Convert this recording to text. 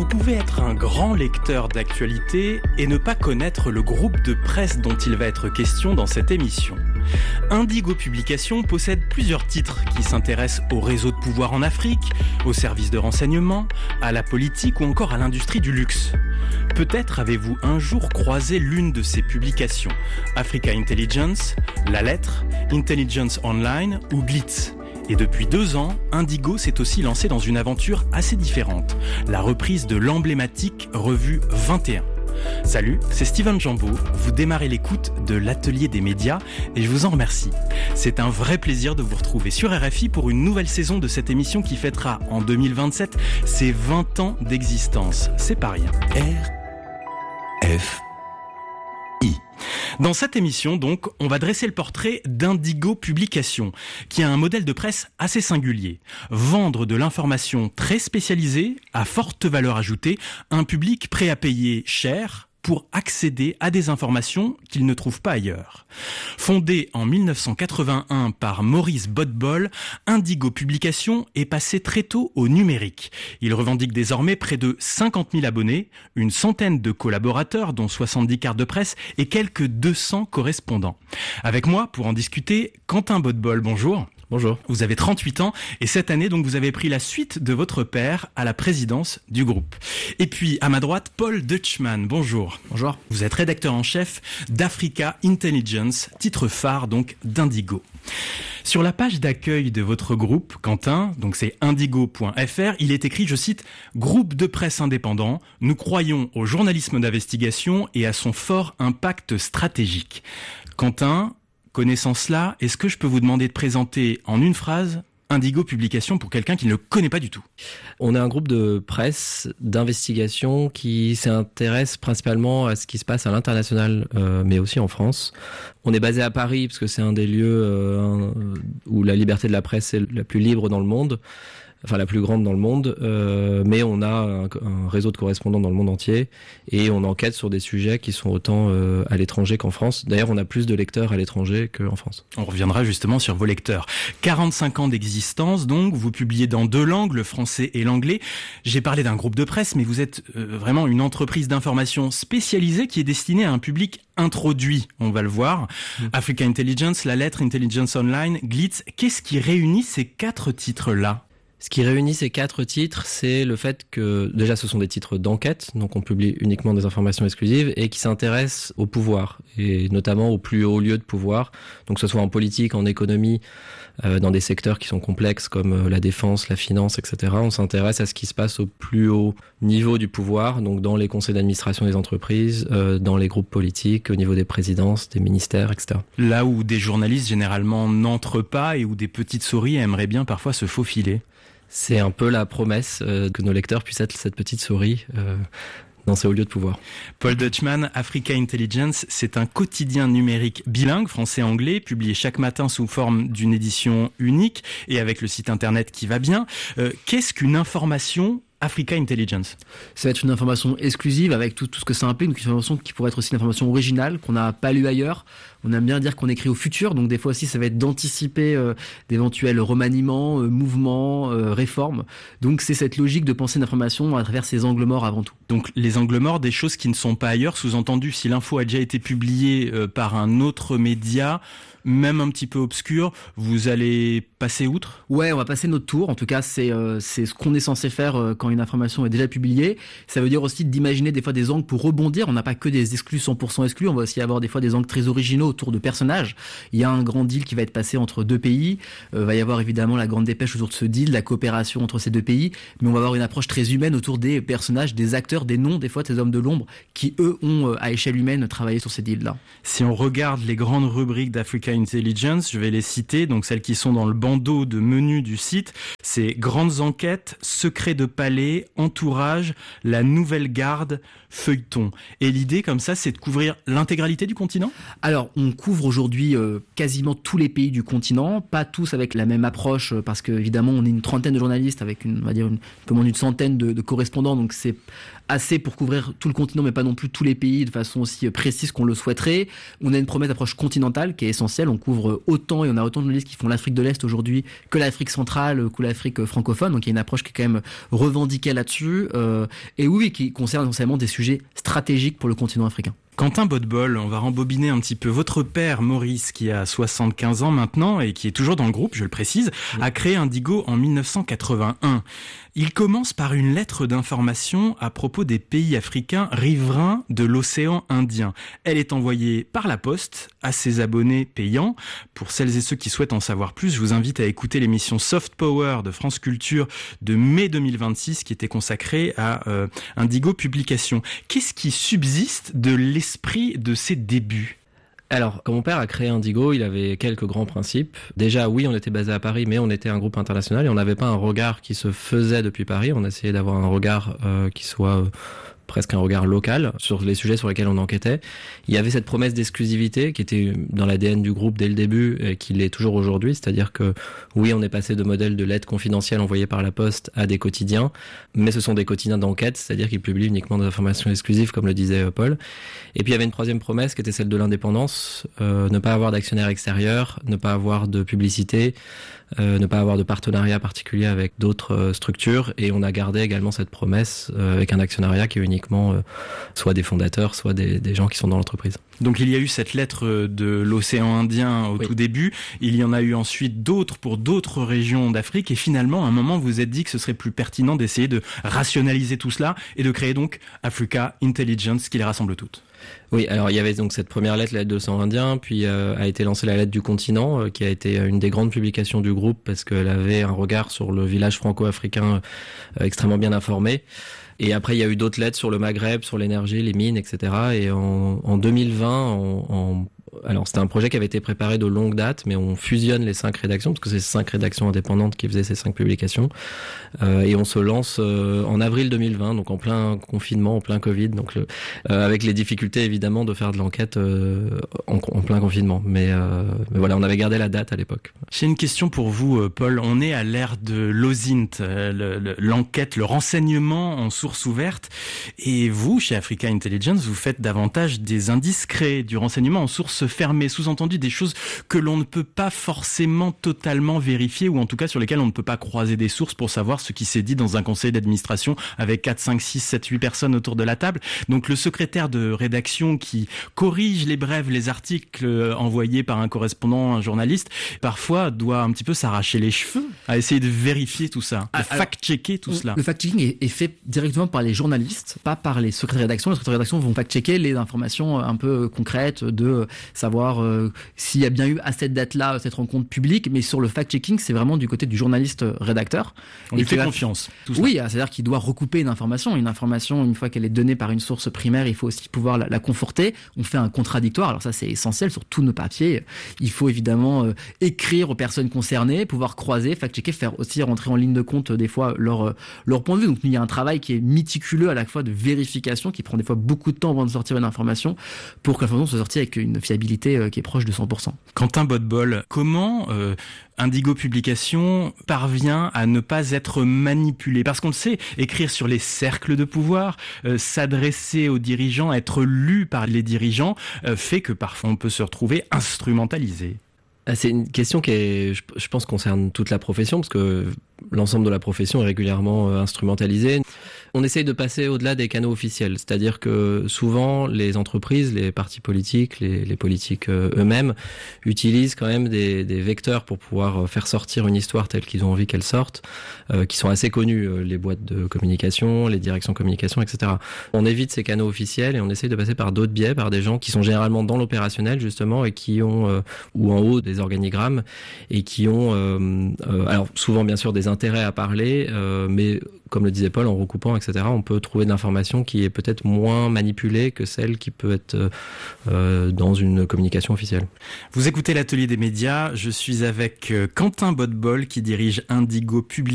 Vous pouvez être un grand lecteur d'actualité et ne pas connaître le groupe de presse dont il va être question dans cette émission. Indigo Publications possède plusieurs titres qui s'intéressent au réseau de pouvoir en Afrique, aux services de renseignement, à la politique ou encore à l'industrie du luxe. Peut-être avez-vous un jour croisé l'une de ces publications, Africa Intelligence, La Lettre, Intelligence Online ou Glitz. Et depuis 2 ans, Indigo s'est aussi lancé dans une aventure assez différente, la reprise de l'emblématique revue 21. Salut, c'est Steven Jambeau, vous démarrez l'écoute de l'Atelier des médias et je vous en remercie. C'est un vrai plaisir de vous retrouver sur RFI pour une nouvelle saison de cette émission qui fêtera en 2027 ses 20 ans d'existence. C'est pas rien. RFI. Dans cette émission, donc, on va dresser le portrait d'Indigo Publications, qui a un modèle de presse assez singulier. Vendre de l'information très spécialisée, à forte valeur ajoutée, un public prêt à payer cher pour accéder à des informations qu'il ne trouve pas ailleurs. Fondé en 1981 par Maurice Bodbol, Indigo Publications est passé très tôt au numérique. Il revendique désormais près de 50 000 abonnés, une centaine de collaborateurs, dont 70 cartes de presse et quelques 200 correspondants. Avec moi, pour en discuter, Quentin Bodbol, bonjour. Bonjour. Vous avez 38 ans et cette année, donc, vous avez pris la suite de votre père à la présidence du groupe. Et puis, à ma droite, Paul Dutchman. Bonjour. Bonjour. Vous êtes rédacteur en chef d'Africa Intelligence, titre phare donc d'Indigo. Sur la page d'accueil de votre groupe, Quentin, donc c'est indigo.fr, il est écrit, je cite, « Groupe de presse indépendant, nous croyons au journalisme d'investigation et à son fort impact stratégique. » Quentin, connaissant cela, est-ce que je peux vous demander de présenter en une phrase Indigo Publications pour quelqu'un qui ne le connaît pas du tout? On est un groupe de presse, d'investigation qui s'intéresse principalement à ce qui se passe à l'international, mais aussi en France. On est basé à Paris parce que c'est un des lieux où la liberté de la presse est la plus libre dans le monde. Enfin la plus grande dans le monde, mais on a un réseau de correspondants dans le monde entier et on enquête sur des sujets qui sont autant à l'étranger qu'en France. D'ailleurs, on a plus de lecteurs à l'étranger qu'en France. On reviendra justement sur vos lecteurs. 45 ans d'existence, donc, vous publiez dans 2 langues, le français et l'anglais. J'ai parlé d'un groupe de presse, mais vous êtes vraiment une entreprise d'information spécialisée qui est destinée à un public introduit, on va le voir. Africa Intelligence, La Lettre, Intelligence Online, Glitz. Qu'est-ce qui réunit ces 4 titres-là ? Ce qui réunit ces 4 titres, c'est le fait que, déjà, ce sont des titres d'enquête, donc on publie uniquement des informations exclusives, et qui s'intéressent au pouvoir, et notamment aux plus hauts lieux de pouvoir, donc que ce soit en politique, en économie, dans des secteurs qui sont complexes comme la défense, la finance, etc. On s'intéresse à ce qui se passe au plus haut niveau du pouvoir, donc dans les conseils d'administration des entreprises, dans les groupes politiques, au niveau des présidences, des ministères, etc. Là où des journalistes généralement n'entrent pas et où des petites souris aimeraient bien parfois se faufiler. C'est un peu la promesse que nos lecteurs puissent être cette petite souris dans ces hauts lieux de pouvoir. Paul Dutchman, Africa Intelligence, c'est un quotidien numérique bilingue, français-anglais, publié chaque matin sous forme d'une édition unique et avec le site internet qui va bien. Qu'est-ce qu'une information Africa Intelligence? Ça va être une information exclusive avec tout ce que ça implique, donc une information qui pourrait être aussi une information originale, qu'on n'a pas lue ailleurs. On aime bien dire qu'on écrit au futur, donc des fois aussi ça va être d'anticiper d'éventuels remaniements, mouvements, réformes. Donc c'est cette logique de penser une information à travers ces angles morts avant tout. Donc les angles morts, des choses qui ne sont pas ailleurs, sous-entendu, si l'info a déjà été publiée par un autre média, même un petit peu obscur, vous allez passer outre? Ouais, on va passer notre tour. En tout cas, c'est ce qu'on est censé faire quand une information est déjà publiée. Ça veut dire aussi d'imaginer des fois des angles pour rebondir. On n'a pas que des exclus 100% exclus. On va aussi avoir des fois des angles très originaux autour de personnages. Il y a un grand deal qui va être passé entre 2 pays. Va y avoir évidemment la grande dépêche autour de ce deal, la coopération entre ces 2 pays. Mais on va avoir une approche très humaine autour des personnages, des acteurs, des noms, des fois de ces hommes de l'ombre qui, eux, ont à échelle humaine travaillé sur ces deals-là. Si on regarde les grandes rubriques d'Africa Intelligence, je vais les citer, donc celles qui sont dans le bandeau de menu du site, c'est grandes enquêtes, secrets de palais, entourage, la nouvelle garde, feuilleton. Et l'idée comme ça, c'est de couvrir l'intégralité du continent? Alors, on couvre aujourd'hui quasiment tous les pays du continent, pas tous avec la même approche, parce que évidemment, on est une trentaine de journalistes avec on va dire un peu moins d'une centaine de correspondants, donc c'est assez pour couvrir tout le continent, mais pas non plus tous les pays de façon aussi précise qu'on le souhaiterait. On a une promesse d'approche continentale qui est essentielle. confidentiel. On couvre autant et on a autant de journalistes qui font l'Afrique de l'Est aujourd'hui que l'Afrique centrale, que l'Afrique francophone. Donc il y a une approche qui est quand même revendiquée là-dessus. Et oui, qui concerne essentiellement des sujets stratégiques pour le continent africain. Quentin Bodbol, on va rembobiner un petit peu. Votre père, Maurice, qui a 75 ans maintenant et qui est toujours dans le groupe, je le précise, a créé Indigo en 1981. Il commence par une lettre d'information à propos des pays africains riverains de l'océan Indien. Elle est envoyée par la poste à ses abonnés payants. Pour celles et ceux qui souhaitent en savoir plus, je vous invite à écouter l'émission Soft Power de France Culture de mai 2026 qui était consacrée à Indigo Publications. Qu'est-ce qui subsiste de l'esprit de ses débuts ? Alors, quand mon père a créé Indigo, il avait quelques grands principes. Déjà, oui, on était basé à Paris, mais on était un groupe international et on n'avait pas un regard qui se faisait depuis Paris. On essayait d'avoir un regard qui soit presque un regard local sur les sujets sur lesquels on enquêtait. Il y avait cette promesse d'exclusivité qui était dans l'ADN du groupe dès le début et qui l'est toujours aujourd'hui, c'est-à-dire que oui, on est passé de modèles de lettres confidentielles envoyées par la poste à des quotidiens, mais ce sont des quotidiens d'enquête, c'est-à-dire qu'ils publient uniquement des informations exclusives, comme le disait Paul. Et puis il y avait une troisième promesse qui était celle de l'indépendance, ne pas avoir d'actionnaire extérieur, ne pas avoir de publicité, ne pas avoir de partenariat particulier avec d'autres structures, et on a gardé également cette promesse avec un actionnariat qui est uniquement soit des fondateurs, soit des gens qui sont dans l'entreprise. Donc il y a eu cette lettre de l'océan Indien au tout début, il y en a eu ensuite d'autres pour d'autres régions d'Afrique, et finalement à un moment vous vous êtes dit que ce serait plus pertinent d'essayer de rationaliser tout cela et de créer donc Africa Intelligence qui les rassemble toutes. Oui, alors il y avait donc cette première lettre, la lettre de l'océan Indien, puis a été lancée la lettre du continent, qui a été une des grandes publications du groupe parce qu'elle avait un regard sur le village franco-africain extrêmement bien informé. Et après, il y a eu d'autres lettres sur le Maghreb, sur l'énergie, les mines, etc. Et en 2020, alors c'était un projet qui avait été préparé de longue date, mais on fusionne les 5 rédactions, parce que c'est 5 rédactions indépendantes qui faisaient ces 5 publications. Et on se lance en avril 2020, donc en plein confinement, en plein Covid, donc avec les difficultés évidemment de faire de l'enquête en plein confinement. Mais voilà, on avait gardé la date à l'époque. J'ai une question pour vous, Paul. On est à l'ère de l'OSINT, l'enquête, le renseignement en source ouverte. Et vous, chez Africa Intelligence, vous faites davantage des indiscrets, du renseignement en source fermée, sous-entendu des choses que l'on ne peut pas forcément totalement vérifier, ou en tout cas sur lesquelles on ne peut pas croiser des sources pour savoir ce qui s'est dit dans un conseil d'administration avec 4, 5, 6, 7, 8 personnes autour de la table. Donc le secrétaire de rédaction qui corrige les brèves, les articles envoyés par un correspondant, un journaliste, parfois doit un petit peu s'arracher les cheveux à essayer de vérifier tout ça, de fact-checker tout cela. Le fact-checking est fait directement par les journalistes, pas par les secrétaires de rédaction. Les secrétaires de rédaction vont fact-checker les informations un peu concrètes de savoir s'il y a bien eu à cette date-là cette rencontre publique, mais sur le fact-checking, c'est vraiment du côté du journaliste rédacteur. On lui fait confiance. Oui, c'est-à-dire qu'il doit recouper une information. Une information, une fois qu'elle est donnée par une source primaire, il faut aussi pouvoir la conforter. On fait un contradictoire. Alors ça, c'est essentiel sur tous nos papiers. Il faut évidemment écrire aux personnes concernées, pouvoir croiser, fact-checker, faire aussi rentrer en ligne de compte des fois leur point de vue. Donc il y a un travail qui est méticuleux à la fois de vérification, qui prend des fois beaucoup de temps avant de sortir une information, pour que l'information soit sortie avec une fiabilité qui est proche de 100%. Quentin Bodbol, comment Indigo Publications parvient à ne pas être manipulé? Parce qu'on le sait, écrire sur les cercles de pouvoir, s'adresser aux dirigeants, être lu par les dirigeants, fait que parfois on peut se retrouver instrumentalisé. C'est une question qui est, je pense, concerne toute la profession, parce que l'ensemble de la profession est régulièrement instrumentalisée. On essaye de passer au-delà des canaux officiels, c'est-à-dire que souvent les entreprises, les partis politiques, les politiques eux-mêmes utilisent quand même des vecteurs pour pouvoir faire sortir une histoire telle qu'ils ont envie qu'elle sorte, qui sont assez connus, les boîtes de communication, les directions communication, etc. On évite ces canaux officiels et on essaye de passer par d'autres biais, par des gens qui sont généralement dans l'opérationnel justement et qui ont, ou en haut des organigrammes, et qui ont, alors souvent bien sûr des intérêts à parler, mais comme le disait Paul, en recoupant, etc., on peut trouver de l'information qui est peut-être moins manipulée que celle qui peut être dans une communication officielle. Vous écoutez l'Atelier des médias, je suis avec Quentin Bodbol qui dirige Indigo Publications.